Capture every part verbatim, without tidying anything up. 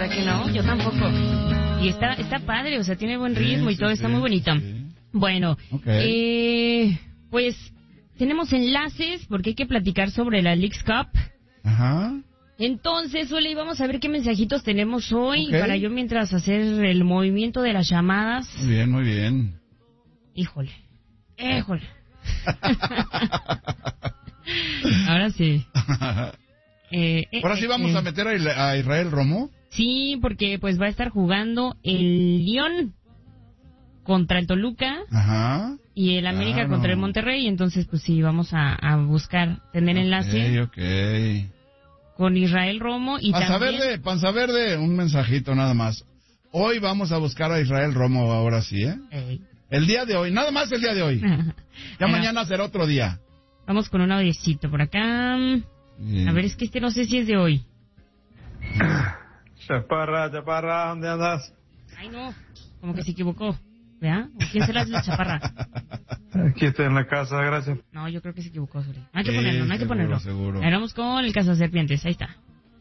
verdad que no, yo tampoco. Y está está padre, o sea, tiene buen ritmo sí, y todo, sí, está sí, muy bonito. Sí. Bueno, okay. eh, pues tenemos enlaces porque hay que platicar sobre la Leagues Cup. Ajá. Entonces, Uli, vamos a ver qué mensajitos tenemos hoy okay. para yo mientras hacer el movimiento de las llamadas. Muy bien, muy bien. Híjole, híjole. Ahora sí. Eh, eh, Ahora sí vamos eh, a meter a, a Israel Romo. Sí, porque pues va a estar jugando el Lyon contra el Toluca. Ajá. Y el América claro. contra el Monterrey. Entonces, pues sí, vamos a, a buscar tener okay, enlace. Ok, Con Israel Romo y Panza también... Verde, Panza Verde, un mensajito nada más. Hoy vamos a buscar a Israel Romo, ahora sí, ¿eh? Ey. El día de hoy, nada más el día de hoy. Ya bueno, mañana será otro día. Vamos con un audiecito por acá. Bien. A ver, es que este no sé si es de hoy. Chaparra, Chaparra, ¿dónde andas? Ay, no, como que se equivocó. ¿Vea? ¿O quién será la Chaparra? Aquí está en la casa, gracias. No, yo creo que se equivocó, Suri. No hay que sí, ponerlo, no hay seguro, que ponerlo. Seguro. Ahora vamos con el Cazaserpientes, ahí está.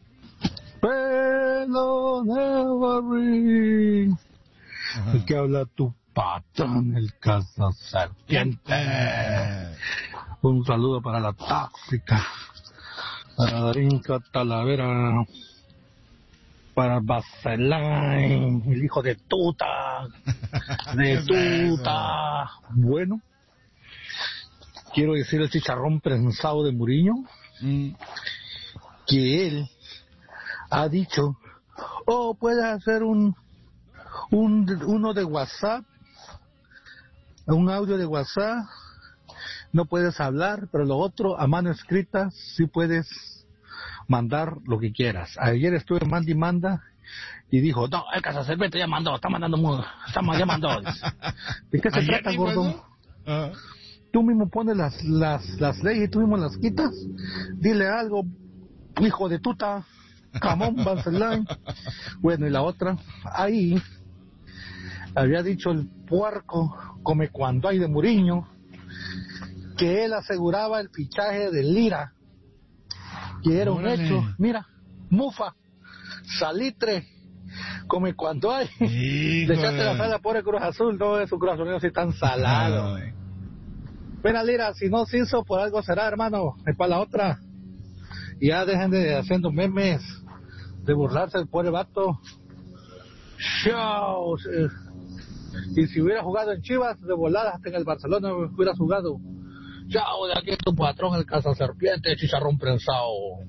Pero never ring. El que habla tu patrón, el Cazaserpiente. Eh. Un saludo para la tóxica, para Darinka Talavera, para Baseline, el hijo de Tuta, de Tuta. Bueno, quiero decir el chicharrón prensado de Mourinho, mm. que él ha dicho, oh, puedes hacer un, un uno de WhatsApp, un audio de WhatsApp, no puedes hablar, pero lo otro, a mano escrita, sí puedes mandar lo que quieras. Ayer estuve en manda y manda y dijo, no, el Cazaserpiente ya mandó, está mandando, está ya mandó. ¿De qué se trata, gordo? Uh. Tú mismo pones las, las, las leyes y tú mismo las quitas. Dile algo, hijo de tuta, camón, Barcelona. Bueno, y la otra, ahí había dicho el puerco, come cuando hay de Mourinho, que él aseguraba el fichaje de Lira, que era un hecho, mira, mufa, salitre, come cuando hay, le echaste la sal a pobre Cruz Azul, no, esos Cruz Azulinos sí tan salados. Mira, Lira, si no se hizo, por algo será, hermano, es para la otra. Y ya dejen de haciendo memes, de burlarse del pobre vato. Chao. Y si hubiera jugado en Chivas, de volada, hasta en el Barcelona hubiera jugado. Chao, de aquí es tu patrón, el Cazaserpiente, chicharrón prensado.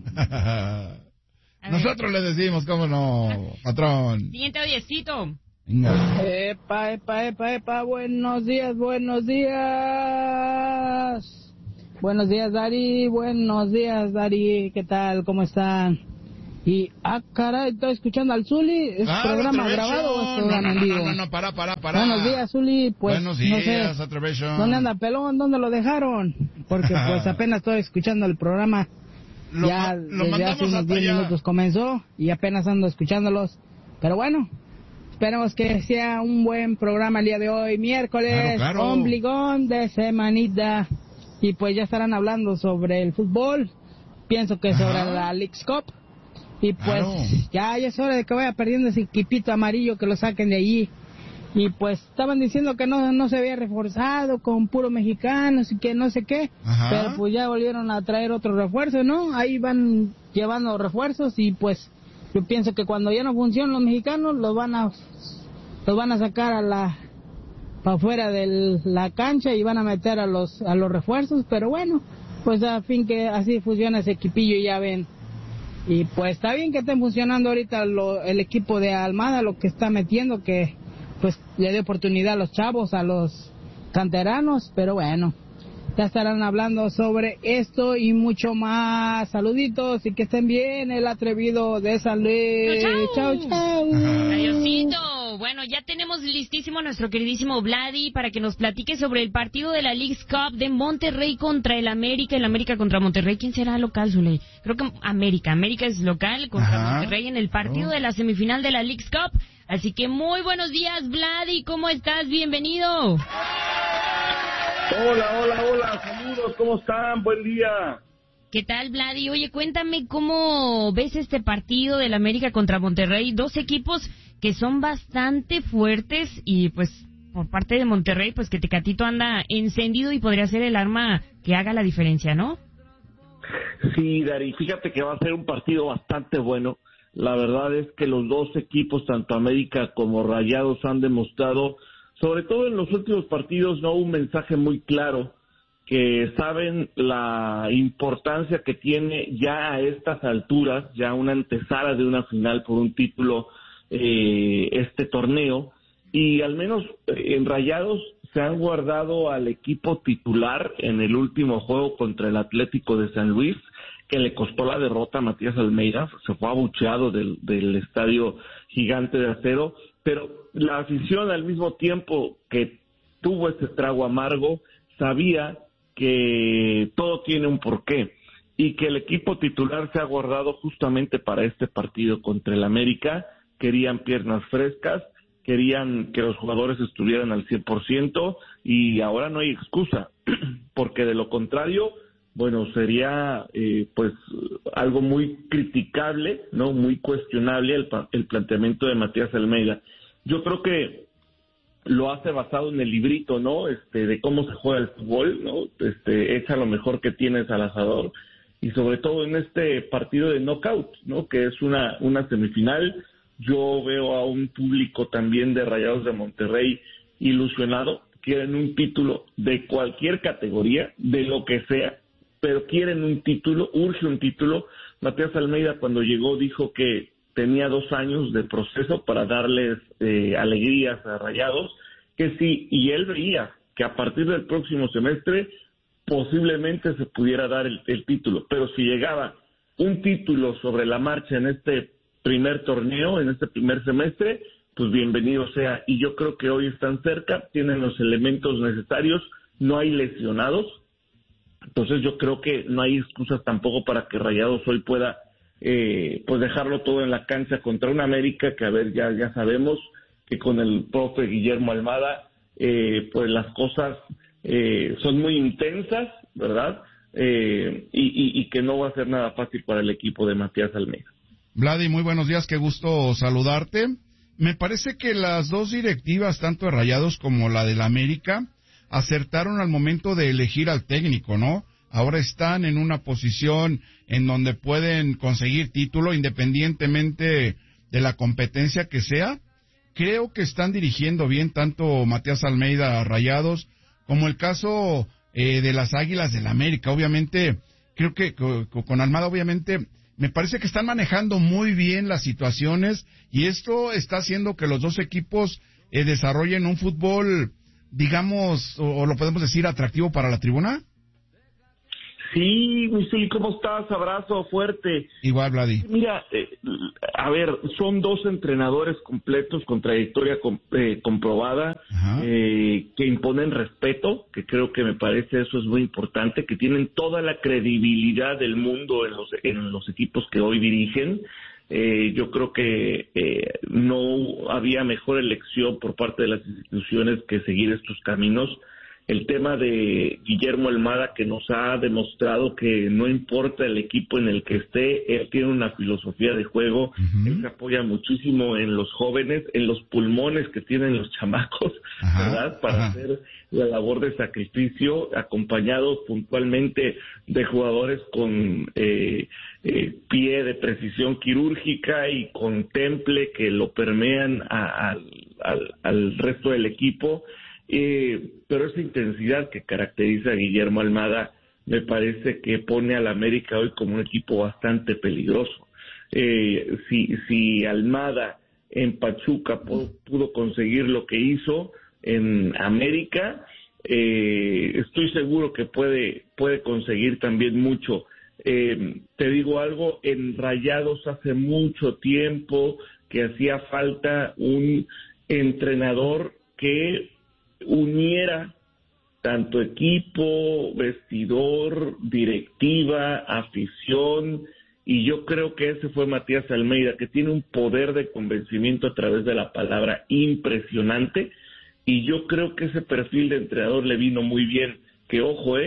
Nosotros le decimos, cómo no, patrón. Siguiente audiecito. Venga. Epa, epa, epa, epa, buenos días, buenos días. Buenos días, Dari, buenos días, Dari, ¿qué tal? ¿Cómo están? Y, ah, caray, estoy escuchando al Zuli. ¿Es ah, programa grabado o es programa en vivo? No, no, no, no, para, para, para. Buenos días, Zuli. Pues, Buenos días, no sé, Atrevision. ¿dónde anda Pelón? ¿Dónde lo dejaron? Porque, pues, apenas estoy escuchando el programa. Lo, ya lo desde hace unos diez minutos comenzó y apenas ando escuchándolos. Pero bueno, esperemos que sea un buen programa el día de hoy, miércoles, claro, claro. Ombligón de semanita. Y pues ya estarán hablando sobre el fútbol. Pienso que sobre Ajá. la Leagues Cup. Y pues claro. ya, ya es hora de que vaya perdiendo ese equipito amarillo, que lo saquen de allí. Y pues estaban diciendo que no no se había reforzado con puro mexicanos y que no sé qué. Ajá. Pero pues ya volvieron a traer otro refuerzo, ¿no? Ahí van llevando refuerzos y pues yo pienso que cuando ya no funcionan los mexicanos, los van a los van a sacar a la para afuera de la cancha y van a meter a los a los refuerzos. Pero bueno, pues a fin que así funciona ese equipillo, ya ven. Y pues está bien que estén funcionando ahorita lo, el equipo de Almada, lo que está metiendo, que pues le dio oportunidad a los chavos, a los canteranos, pero bueno, ya estarán hablando sobre esto y mucho más. Saluditos y que estén bien, el atrevido de San Luis. Chao, chao. chao. Adiosito. Bueno, ya tenemos listísimo a nuestro queridísimo Vladi para que nos platique sobre el partido de la Leagues Cup de Monterrey contra el América, el América contra Monterrey. ¿Quién será local, Zuley? Creo que América. América es local contra Ajá. Monterrey en el partido oh. de la semifinal de la Leagues Cup. Así que muy buenos días, Vladi. ¿Cómo estás? Bienvenido. Hola, hola, hola. Saludos. ¿Cómo están? Buen día. ¿Qué tal, Vladi? Oye, cuéntame cómo ves este partido del América contra Monterrey. Dos equipos que son bastante fuertes y, pues, por parte de Monterrey, pues que Tecatito anda encendido y podría ser el arma que haga la diferencia, ¿no? Sí, Dari, fíjate que va a ser un partido bastante bueno. La verdad es que los dos equipos, tanto América como Rayados, han demostrado, sobre todo en los últimos partidos, no un mensaje muy claro, que saben la importancia que tiene ya a estas alturas, ya una antesala de una final por un título, eh, este torneo, y al menos en Rayados se han guardado al equipo titular en el último juego contra el Atlético de San Luis, que le costó la derrota a Matías Almeida, se fue abucheado del, del estadio Gigante de Acero, pero la afición al mismo tiempo que tuvo ese trago amargo, sabía que todo tiene un porqué y que el equipo titular se ha guardado justamente para este partido contra el América. Querían piernas frescas, querían que los jugadores estuvieran al cien por ciento y ahora no hay excusa, porque de lo contrario, bueno, sería eh, pues algo muy criticable, no, muy cuestionable el, el planteamiento de Matías Almeida. Yo creo que lo hace basado en el librito, ¿no? Este, de cómo se juega el fútbol, ¿no? Este, echa lo mejor que tienes al asador y sobre todo en este partido de knockout, ¿no? Que es una, una semifinal. Yo veo a un público también de Rayados de Monterrey ilusionado, quieren un título de cualquier categoría, de lo que sea, pero quieren un título, urge un título. Matías Almeida cuando llegó dijo que tenía dos años de proceso para darles eh, alegrías a Rayados, que sí, y él veía que a partir del próximo semestre posiblemente se pudiera dar el, el título, pero si llegaba un título sobre la marcha en este primer torneo, en este primer semestre, pues bienvenido sea, y yo creo que hoy están cerca, tienen los elementos necesarios, no hay lesionados, entonces yo creo que no hay excusas tampoco para que Rayados hoy pueda Eh, pues dejarlo todo en la cancha contra un América que, a ver, ya ya sabemos que con el profe Guillermo Almada eh, pues las cosas eh, son muy intensas, ¿verdad? Eh, y, y, y que no va a ser nada fácil para el equipo de Matías Almeida. Vladi, muy buenos días, qué gusto saludarte. Me parece que las dos directivas, tanto de Rayados como la del América, acertaron al momento de elegir al técnico, ¿no? Ahora están en una posición en donde pueden conseguir título independientemente de la competencia que sea. Creo que están dirigiendo bien tanto Matías Almeida a Rayados como el caso eh, de las Águilas del América. Obviamente, creo que con, con Almada, obviamente, me parece que están manejando muy bien las situaciones y esto está haciendo que los dos equipos eh, desarrollen un fútbol, digamos, o, o lo podemos decir, atractivo para la tribuna. Sí, Michel, ¿cómo estás? Abrazo fuerte. Igual, Vladi. Mira, eh, a ver, son dos entrenadores completos con trayectoria com, eh, comprobada, eh, que imponen respeto, que creo que me parece eso es muy importante, que tienen toda la credibilidad del mundo en los, en los equipos que hoy dirigen. Eh, yo creo que eh, no había mejor elección por parte de las instituciones que seguir estos caminos. El tema de Guillermo Almada, que nos ha demostrado que no importa el equipo en el que esté, él tiene una filosofía de juego, uh-huh. Él se apoya muchísimo en los jóvenes, en los pulmones que tienen los chamacos, uh-huh. ¿verdad? Para uh-huh. hacer la labor de sacrificio, acompañado puntualmente de jugadores con eh, eh, pie de precisión quirúrgica y con temple que lo permean a, a, al, al resto del equipo. Eh, pero esa intensidad que caracteriza a Guillermo Almada me parece que pone al América hoy como un equipo bastante peligroso. Eh, si, si Almada en Pachuca pudo, pudo conseguir lo que hizo en América, eh, estoy seguro que puede, puede conseguir también mucho. Eh, te digo algo, en Rayados hace mucho tiempo que hacía falta un entrenador que uniera tanto equipo, vestidor, directiva, afición, y yo creo que ese fue Matías Almeida, que tiene un poder de convencimiento a través de la palabra impresionante, y yo creo que ese perfil de entrenador le vino muy bien, que ojo, eh,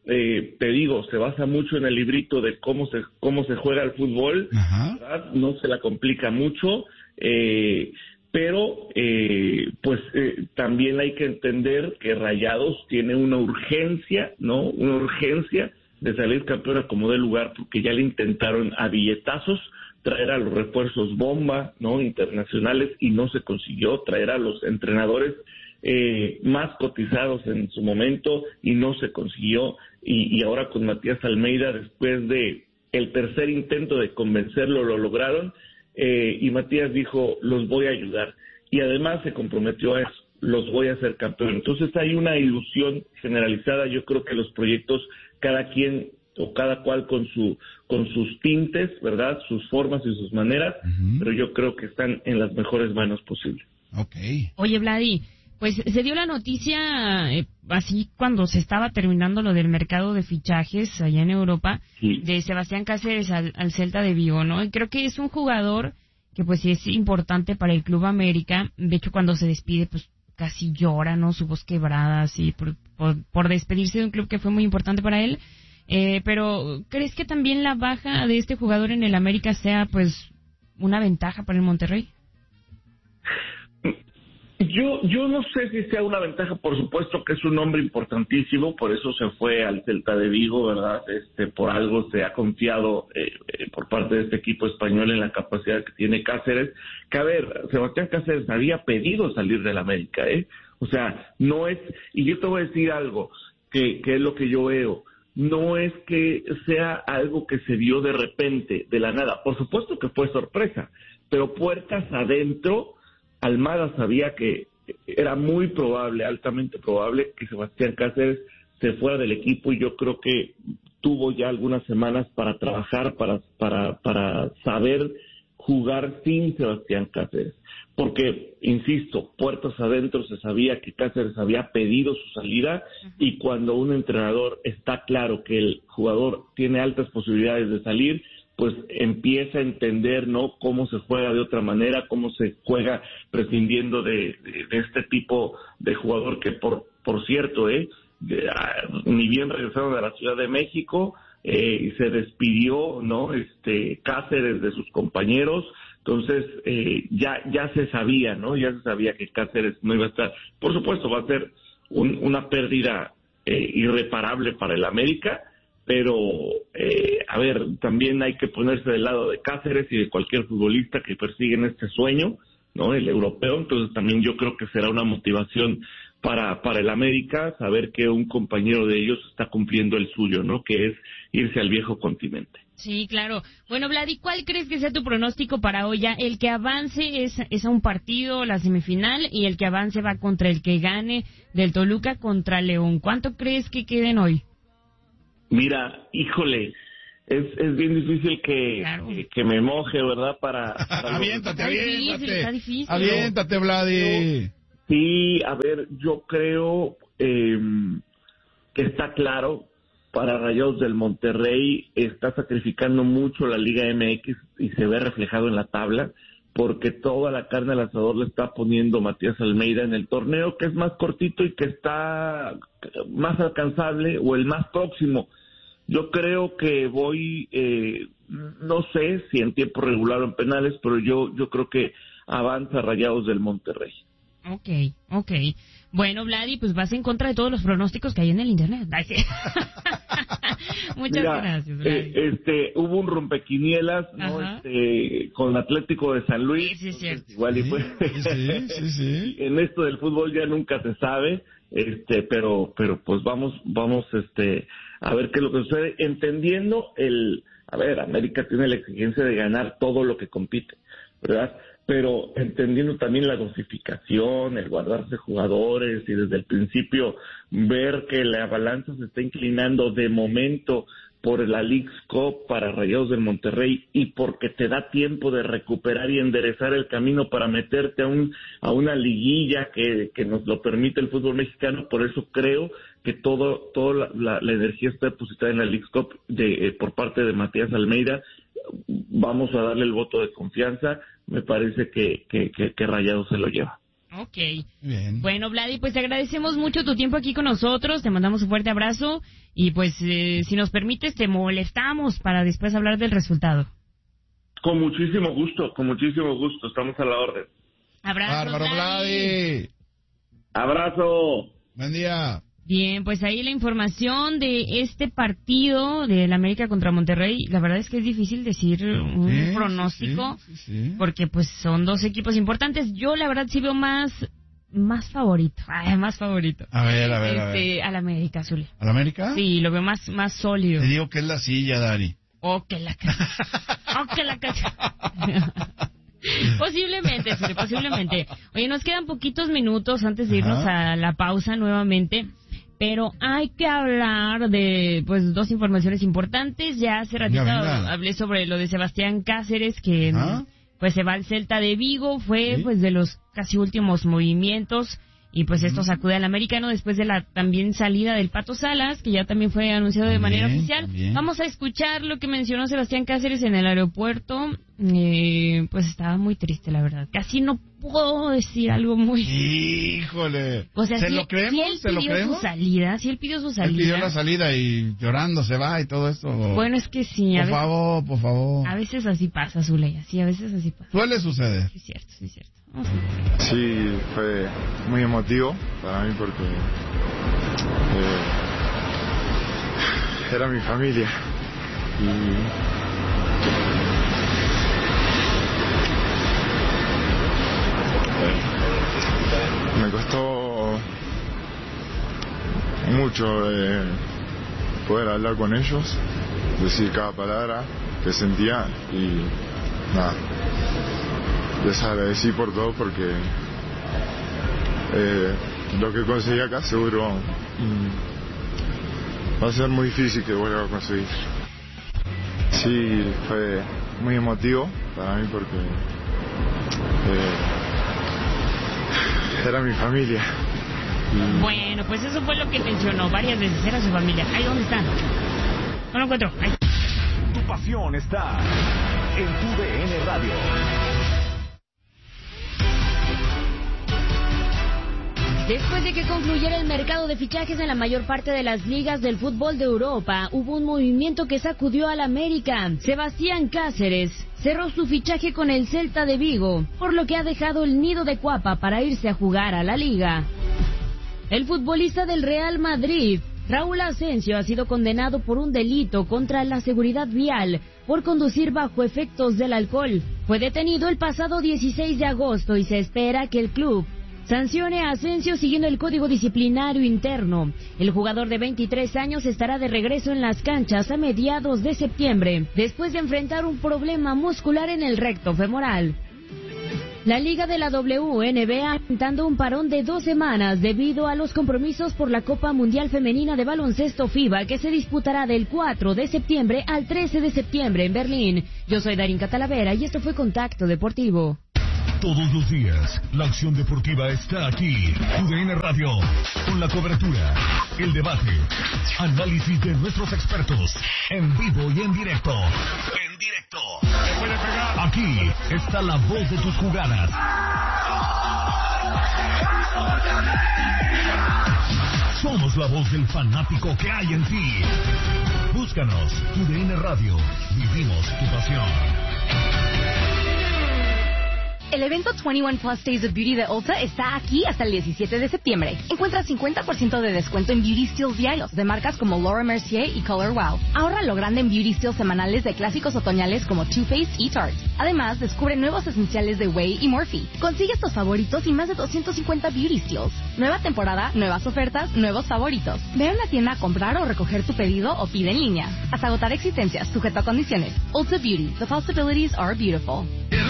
eh, te digo, se basa mucho en el librito de cómo se cómo se juega el fútbol, ¿verdad? No se la complica mucho, eh, pero eh, pues eh, también hay que entender que Rayados tiene una urgencia, ¿no? Una urgencia de salir campeona como de lugar, porque ya le intentaron a billetazos traer a los refuerzos bomba, ¿no? Internacionales, y no se consiguió traer a los entrenadores eh, más cotizados en su momento, y no se consiguió, y, y ahora con Matías Almeida, después de el tercer intento de convencerlo, lo lograron, eh, y Matías dijo, los voy a ayudar, y además se comprometió a eso, los voy a hacer campeón. Entonces hay una ilusión generalizada. Yo creo que los proyectos, cada quien o cada cual con su con sus tintes, ¿verdad? Sus formas y sus maneras, uh-huh. pero yo creo que están en las mejores manos posibles. Okay. Oye, Vladi, pues se dio la noticia eh, así cuando se estaba terminando lo del mercado de fichajes allá en Europa, sí. de Sebastián Cáceres al, al Celta de Vigo, ¿no? Y creo que es un jugador que pues sí es importante para el Club América. De hecho, cuando se despide, pues casi llora, ¿no? Su voz quebrada, así, por, por, por despedirse de un club que fue muy importante para él. Eh, pero, ¿crees que también la baja de este jugador en el América sea, pues, una ventaja para el Monterrey? Yo yo no sé si sea una ventaja, por supuesto que es un hombre importantísimo, por eso se fue al Celta de Vigo, ¿verdad? Este, por algo se ha confiado eh, eh, por parte de este equipo español en la capacidad que tiene Cáceres, que a ver, Sebastián Cáceres había pedido salir del América, ¿eh? O sea, no es, y yo te voy a decir algo, que, que es lo que yo veo, no es que sea algo que se dio de repente, de la nada, por supuesto que fue sorpresa, pero puertas adentro, Almada sabía que era muy probable, altamente probable, que Sebastián Cáceres se fuera del equipo, y yo creo que tuvo ya algunas semanas para trabajar, para para para saber jugar sin Sebastián Cáceres. Porque, insisto, puertas adentro se sabía que Cáceres había pedido su salida, y cuando un entrenador está claro que el jugador tiene altas posibilidades de salir, pues empieza a entender, ¿no?, cómo se juega de otra manera, cómo se juega prescindiendo de, de, de este tipo de jugador que, por por cierto, eh, de, uh, ni bien regresaron a la Ciudad de México, eh, y se despidió, ¿no?, este Cáceres de sus compañeros. Entonces, eh, ya ya se sabía, ¿no?, ya se sabía que Cáceres no iba a estar. Por supuesto, va a ser un, una pérdida eh, irreparable para el América, pero, eh, a ver, también hay que ponerse del lado de Cáceres y de cualquier futbolista que persiguen este sueño, ¿no?, el europeo. Entonces también yo creo que será una motivación para para el América saber que un compañero de ellos está cumpliendo el suyo, ¿no?, que es irse al viejo continente. Sí, claro. Bueno, Vladi, ¿cuál crees que sea tu pronóstico para hoy? Ya, el que avance es, es a un partido, la semifinal, y el que avance va contra el que gane del Toluca contra León. ¿Cuánto crees que queden hoy? Mira, híjole, es es bien difícil que, claro. que, que me moje, ¿verdad? Para, para aviéntate, está aviéntate, difícil, está difícil. aviéntate, Vladi. Sí, a ver, yo creo eh, que está claro, para Rayados del Monterrey está sacrificando mucho la Liga M X y se ve reflejado en la tabla, porque toda la carne al asador le está poniendo Matías Almeida en el torneo, que es más cortito y que está más alcanzable, o el más próximo. Yo creo que voy, eh, no sé si en tiempo regular o en penales, pero yo yo creo que avanza Rayados del Monterrey. Okay, okay. Bueno, Vladi, pues vas en contra de todos los pronósticos que hay en el internet. Ay, sí. Muchas Mira, gracias, Vladi. Eh, este, hubo un rompequinielas, ¿no? Este, con Atlético de San Luis. Sí, sí, cierto. Igual y fue. Sí, sí, sí. En esto del fútbol ya nunca se sabe, este, pero, pero pues vamos, vamos, este, a ver qué es lo que sucede, entendiendo el, a ver, América tiene la exigencia de ganar todo lo que compite, ¿verdad? Pero entendiendo también la dosificación, el guardarse jugadores, y desde el principio ver que la balanza se está inclinando de momento por la Leagues Cup para Rayados del Monterrey, y porque te da tiempo de recuperar y enderezar el camino para meterte a un a una liguilla que, que nos lo permite el fútbol mexicano. Por eso creo que todo toda la, la, la energía está depositada en la Leagues Cup de, eh, por parte de Matías Almeida. Vamos a darle el voto de confianza. Me parece que, que, que, que Rayados se lo lleva. Ok. Bien. Bueno, Vladi, pues te agradecemos mucho tu tiempo aquí con nosotros, te mandamos un fuerte abrazo y pues eh, si nos permites te molestamos para después hablar del resultado. Con muchísimo gusto, con muchísimo gusto, estamos a la orden. Abrazo, Bárbaro, Vladi. Vladi. Abrazo. Buen día. Bien, pues ahí la información de este partido del América contra Monterrey. La verdad es que es difícil decir un Sí, pronóstico, sí, sí, sí. porque pues son dos equipos importantes. Yo la verdad sí veo más más favorito, ay, más favorito. A ver, a ver, a ver. Este, al América, Azul. ¿Al América? Sí, lo veo más más sólido. Te digo que es la silla, Dari. Oh, que la cacha. Oh, que la cacha. Posiblemente, Azul, posiblemente. Oye, nos quedan poquitos minutos antes de irnos Ajá. a la pausa nuevamente. Pero hay que hablar de pues dos informaciones importantes. Ya hace ratito Venga, venga. hablé sobre lo de Sebastián Cáceres, que ¿Ah? pues se va al Celta de Vigo. Fue ¿Sí? pues de los casi últimos movimientos. Y pues esto sacude al americano después de la también salida del Pato Salas, que ya también fue anunciado de También, manera oficial. también. Vamos a escuchar lo que mencionó Sebastián Cáceres en el aeropuerto. Eh, pues estaba muy triste, la verdad. Casi no puedo decir algo muy... Híjole. O sea, ¿Se si, lo creemos? si él ¿Se lo pidió creemos? su salida, si él pidió su Él salida... pidió la salida y llorando se va y todo esto. Bueno, es que sí, a Por veces, favor, por favor. a veces así pasa, Zuleya, sí, a veces así pasa. Suele suceder. Sí, es cierto, sí, es cierto. Vamos a ver. Sí, fue muy emotivo para mí porque eh, era mi familia y eh, me costó mucho eh, poder hablar con ellos, decir cada palabra que sentía y nada. Les agradecí por todo porque eh, lo que conseguí acá seguro mm, va a ser muy difícil que vuelva a conseguir. Sí, fue muy emotivo para mí porque eh, era mi familia. Y Bueno, pues eso fue lo que mencionó varias veces, era su familia. Ahí, ¿dónde están? No lo encuentro. Ahí. Tu pasión está en tu D N Radio. Después de que concluyera el mercado de fichajes en la mayor parte de las ligas del fútbol de Europa, hubo un movimiento que sacudió al América. Sebastián Cáceres cerró su fichaje con el Celta de Vigo, por lo que ha dejado el nido de Cuapa para irse a jugar a la liga. El futbolista del Real Madrid, Raúl Asensio, ha sido condenado por un delito contra la seguridad vial por conducir bajo efectos del alcohol. Fue detenido el pasado dieciséis de agosto y se espera que el club sancione a Asensio siguiendo el código disciplinario interno. El jugador de veintitrés años estará de regreso en las canchas a mediados de septiembre, después de enfrentar un problema muscular en el recto femoral. La Liga de la W N B A enfrentando un parón de dos semanas debido a los compromisos por la Copa Mundial Femenina de Baloncesto FIBA que se disputará del cuatro de septiembre al trece de septiembre en Berlín. Yo soy Darín Catalavera y esto fue Contacto Deportivo. Todos los días, la acción deportiva está aquí. Tu D N Radio, con la cobertura, el debate, análisis de nuestros expertos, en vivo y en directo. En directo. Aquí está la voz de tus jugadas. Somos la voz del fanático que hay en ti. Búscanos, Tu D N Radio. Vivimos tu pasión. El evento veintiuno Plus Days of Beauty de Ulta está aquí hasta el diecisiete de septiembre. Encuentra cincuenta por ciento de descuento en Beauty Steals diarios de marcas como Laura Mercier y Color Wow. Ahorra lo grande en Beauty Steals semanales de clásicos otoñales como Too Faced y Tarte. Además, descubre nuevos esenciales de Way y Morphe. Consigue tus favoritos y más de doscientos cincuenta Beauty Steals. Nueva temporada, nuevas ofertas, nuevos favoritos. Ve a una tienda a comprar o recoger tu pedido o pide en línea. Hasta agotar existencias, sujeto a condiciones. Ulta Beauty. The possibilities are beautiful.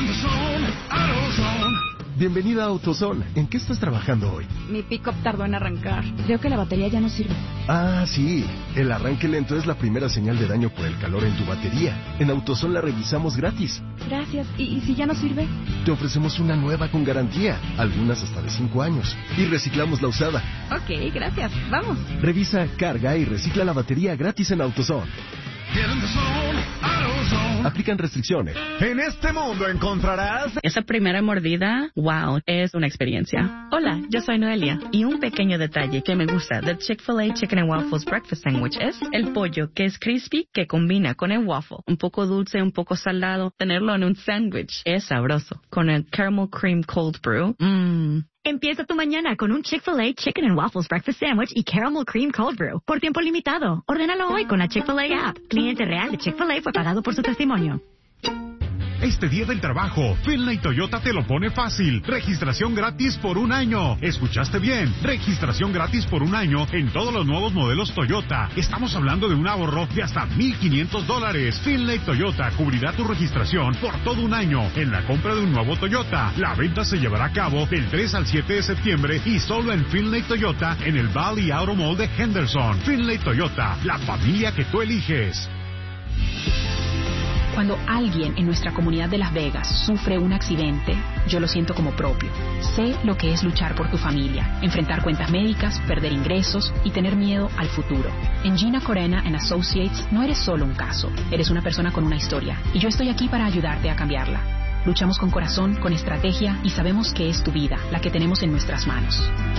Bienvenida a AutoZone. ¿En qué estás trabajando hoy? Mi pick-up tardó en arrancar. Creo que la batería ya no sirve. Ah, sí. El arranque lento es la primera señal de daño por el calor en tu batería. En AutoZone la revisamos gratis. Gracias. ¿Y, y si ya no sirve? Te ofrecemos una nueva con garantía, algunas hasta de cinco años. Y reciclamos la usada. Ok, gracias. Vamos. Revisa, carga y recicla la batería gratis en AutoZone. Get in the zone, AutoZone. Aplican restricciones. En este mundo encontrarás... Esa primera mordida, wow, es una experiencia. Hola, yo soy Noelia. Y un pequeño detalle que me gusta del Chick-fil-A Chicken and Waffles Breakfast Sandwich es el pollo, que es crispy, que combina con el waffle. Un poco dulce, un poco salado. Tenerlo en un sándwich es sabroso. Con el caramel cream cold brew, mmm... Empieza tu mañana con un Chick-fil-A Chicken and Waffles Breakfast Sandwich y Caramel Cream Cold Brew. Por tiempo limitado. Ordénalo hoy con la Chick-fil-A app. Cliente real de Chick-fil-A fue pagado por su testimonio. Este día del trabajo, Finlay Toyota te lo pone fácil. Registración gratis por un año. ¿Escuchaste bien? Registración gratis por un año en todos los nuevos modelos Toyota. Estamos hablando de un ahorro de hasta mil quinientos dólares. Finlay Toyota cubrirá tu registración por todo un año en la compra de un nuevo Toyota. La venta se llevará a cabo del tres al siete de septiembre y solo en Finlay Toyota en el Valley Auto Mall de Henderson. Finlay Toyota, la familia que tú eliges. Cuando alguien en nuestra comunidad de Las Vegas sufre un accidente, yo lo siento como propio. Sé lo que es luchar por tu familia, enfrentar cuentas médicas, perder ingresos y tener miedo al futuro. En Gina Corena and Associates no eres solo un caso, eres una persona con una historia y yo estoy aquí para ayudarte a cambiarla. Luchamos con corazón, con estrategia y sabemos que es tu vida, la que tenemos en nuestras manos.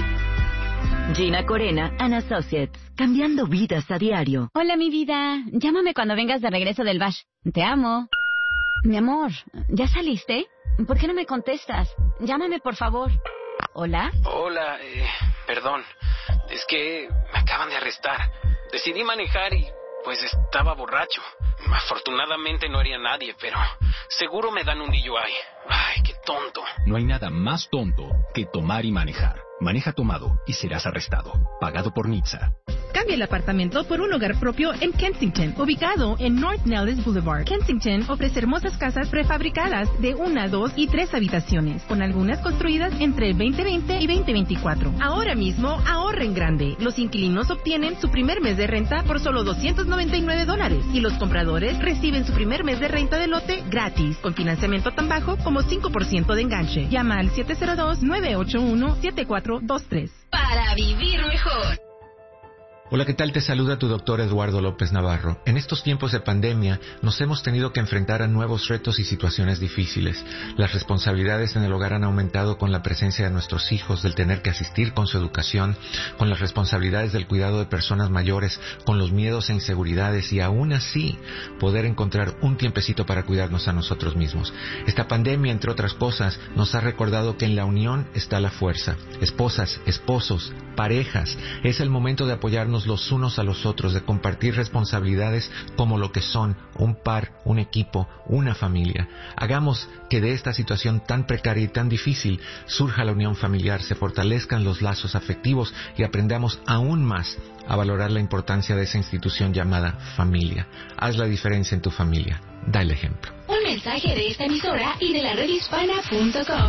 Gina Corena and Associates, cambiando vidas a diario. Hola, mi vida. Llámame cuando vengas de regreso del bash. Te amo. Mi amor, ¿ya saliste? ¿Por qué no me contestas? Llámame, por favor. ¿Hola? Hola, eh, perdón. Es que me acaban de arrestar. Decidí manejar y, pues, estaba borracho. Afortunadamente no haría nadie, pero seguro me dan un D U I. Ay, qué tonto. No hay nada más tonto que tomar y manejar. Maneja tomado y serás arrestado. Pagado por N H T S A. Cambia el apartamento por un hogar propio en Kensington, ubicado en North Nellis Boulevard. Kensington ofrece hermosas casas prefabricadas de una, dos y tres habitaciones, con algunas construidas entre el veinte veinte y veinte veinticuatro. Ahora mismo, ahorra en grande. Los inquilinos obtienen su primer mes de renta por solo doscientos noventa y nueve dólares y los compradores reciben su primer mes de renta de lote gratis, con financiamiento tan bajo como cinco por ciento de enganche. Llama al siete cero dos, nueve ocho uno, siete cuatro dos tres. Para vivir mejor. Hola, ¿qué tal? Te saluda tu doctor Eduardo López Navarro. En estos tiempos de pandemia nos hemos tenido que enfrentar a nuevos retos y situaciones difíciles. Las responsabilidades en el hogar han aumentado con la presencia de nuestros hijos, del tener que asistir con su educación, con las responsabilidades del cuidado de personas mayores, con los miedos e inseguridades y aún así poder encontrar un tiempecito para cuidarnos a nosotros mismos. Esta pandemia, entre otras cosas, nos ha recordado que en la unión está la fuerza. Esposas, esposos, parejas, es el momento de apoyarnos los unos a los otros, de compartir responsabilidades como lo que son un par, un equipo, una familia. Hagamos que de esta situación tan precaria y tan difícil surja la unión familiar, se fortalezcan los lazos afectivos y aprendamos aún más a valorar la importancia de esa institución llamada familia. Haz la diferencia en tu familia. Da el ejemplo. Un mensaje de esta emisora y de la red hispana punto com.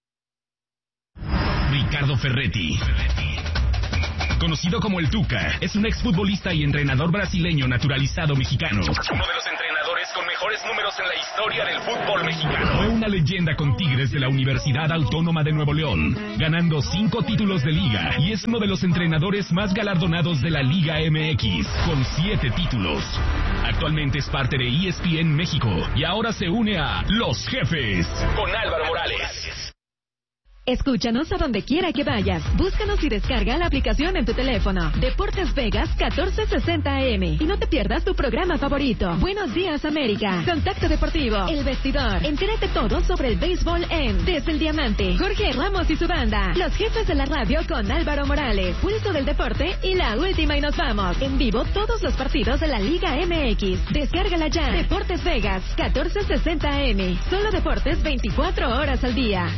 Ricardo Ferretti, conocido como el Tuca, es un exfutbolista y entrenador brasileño naturalizado mexicano. Uno de los entrenadores con mejores números en la historia del fútbol mexicano. Fue una leyenda con Tigres de la Universidad Autónoma de Nuevo León, ganando cinco títulos de liga, y es uno de los entrenadores más galardonados de la Liga M X, con siete títulos. Actualmente es parte de E S P N México y ahora se une a Los Jefes con Álvaro Morales. Escúchanos a donde quiera que vayas. Búscanos y descarga la aplicación en tu teléfono. Deportes Vegas catorce sesenta A M. Y no te pierdas tu programa favorito. Buenos Días América. Contacto Deportivo. El Vestidor. Entérate todo sobre el béisbol en Desde el Diamante. Jorge Ramos y su banda. Los Jefes de la Radio con Álvaro Morales. Pulso del Deporte y la última y nos vamos. En vivo todos los partidos de la Liga M X. Descárgala ya. Deportes Vegas catorce sesenta A M. Solo deportes veinticuatro horas al día.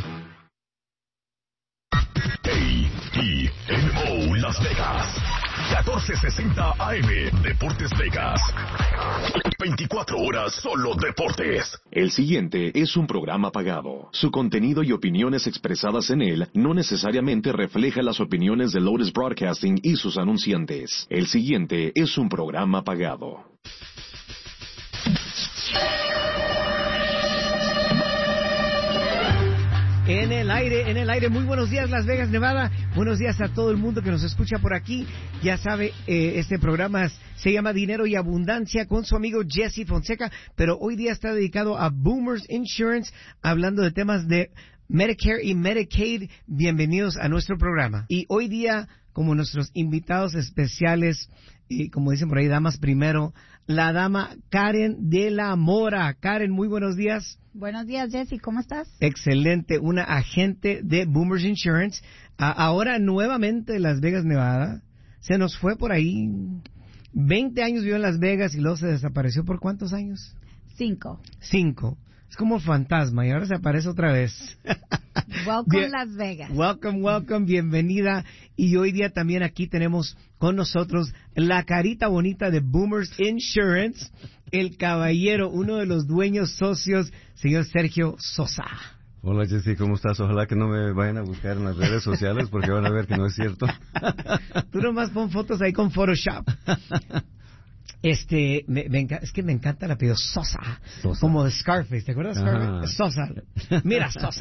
A E N O Las Vegas, catorce sesenta A M, Deportes Vegas. veinticuatro horas solo deportes. El siguiente es un programa pagado. Su contenido y opiniones expresadas en él no necesariamente reflejan las opiniones de Lotus Broadcasting y sus anunciantes. El siguiente es un programa pagado. En el aire, en el aire. Muy buenos días, Las Vegas, Nevada. Buenos días a todo el mundo que nos escucha por aquí. Ya sabe, eh, este programa se llama Dinero y Abundancia con su amigo Jesse Fonseca, pero hoy día está dedicado a Boomers Insurance, hablando de temas de Medicare y Medicaid. Bienvenidos a nuestro programa. Y hoy día, como nuestros invitados especiales, y como dicen por ahí, damas primero, la dama Karen de la Mora. Karen, muy buenos días. Buenos días, Jesse, ¿cómo estás? Excelente, una agente de Boomers Insurance. A- ahora nuevamente en Las Vegas, Nevada. Se nos fue por ahí. veinte años vivió en Las Vegas y luego se desapareció. ¿Por cuántos años? Cinco. Cinco. Es como fantasma y ahora se aparece otra vez. Welcome, Bien. Las Vegas. Welcome, welcome, bienvenida. Y hoy día también aquí tenemos con nosotros la carita bonita de Boomers Insurance, el caballero, uno de los dueños socios, señor Sergio Sosa. Hola Jessy, ¿cómo estás? Ojalá que no me vayan a buscar en las redes sociales porque van a ver que no es cierto. Tú nomás pon fotos ahí con Photoshop. Este, me, me enca- es que me encanta el apellido Sosa, Sosa. como de Scarface, ¿te acuerdas de Scarface? Ajá. Sosa, mira Sosa.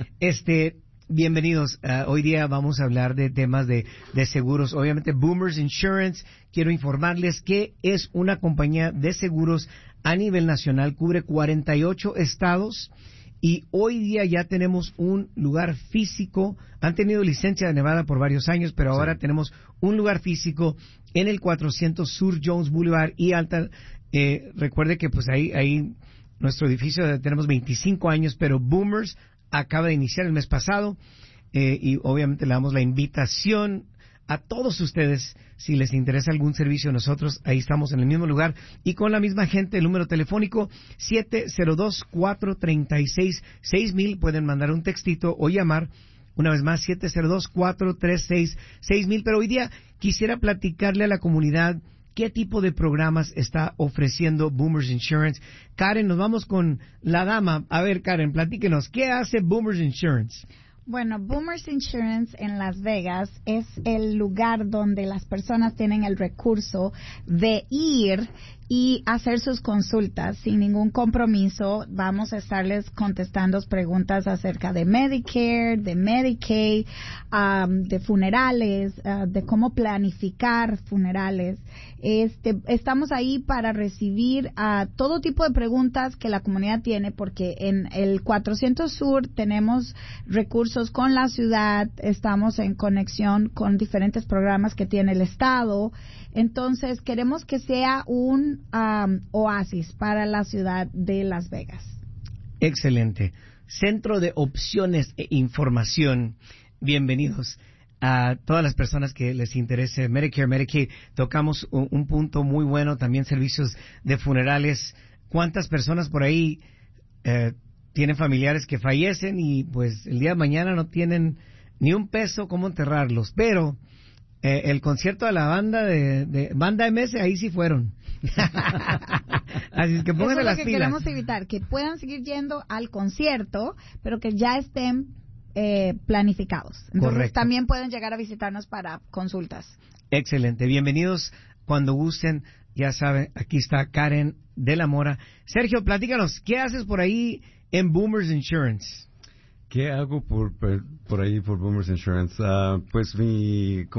Este, bienvenidos. Uh, hoy día vamos a hablar de temas de, de seguros. Obviamente, Boomers Insurance. Quiero informarles que es una compañía de seguros a nivel nacional, cubre cuarenta y ocho estados. Y hoy día ya tenemos un lugar físico. Han tenido licencia de Nevada por varios años, pero ahora Sí. tenemos un lugar físico en el cuatrocientos Sur Jones Boulevard y Alta. Eh, recuerde que pues ahí, ahí nuestro edificio eh, tenemos veinticinco años, pero Boomers acaba de iniciar el mes pasado. Eh, y obviamente le damos la invitación a todos ustedes, si les interesa algún servicio, nosotros ahí estamos en el mismo lugar y con la misma gente. El número telefónico siete cero dos, cuatro tres seis, seis mil. Pueden mandar un textito o llamar. Una vez más, siete cero dos, cuatro tres seis, seis mil. Pero hoy día quisiera platicarle a la comunidad qué tipo de programas está ofreciendo Boomers Insurance. Karen, nos vamos con la dama. A ver, Karen, platíquenos, ¿qué hace Boomers Insurance? Bueno, Boomers Insurance en Las Vegas es el lugar donde las personas tienen el recurso de ir y hacer sus consultas sin ningún compromiso. Vamos a estarles contestando preguntas acerca de Medicare, de Medicaid, um, de funerales, uh, de cómo planificar funerales. Este, estamos ahí para recibir uh, todo tipo de preguntas que la comunidad tiene, porque en el cuatrocientos Sur tenemos recursos con la ciudad, estamos en conexión con diferentes programas que tiene el Estado. Entonces, queremos que sea un um, oasis para la ciudad de Las Vegas. Excelente. Centro de Opciones e Información. Bienvenidos a todas las personas que les interese Medicare, Medicaid. Tocamos un, un punto muy bueno, también servicios de funerales. ¿Cuántas personas por ahí eh, tienen familiares que fallecen y pues el día de mañana no tienen ni un peso cómo enterrarlos? Pero Eh, el concierto de la banda de, de banda M S, ahí sí fueron. Así es que pónganse Eso es las lo que pilas. queremos evitar, que puedan seguir yendo al concierto, pero que ya estén eh, planificados. Entonces Correcto. también pueden llegar a visitarnos para consultas. Excelente. Bienvenidos cuando gusten. Ya saben, aquí está Karen de la Mora. Sergio, platícanos, ¿qué haces por ahí en Boomers Insurance? ¿Qué hago por, por, por ahí por Boomers Insurance? Uh, pues mi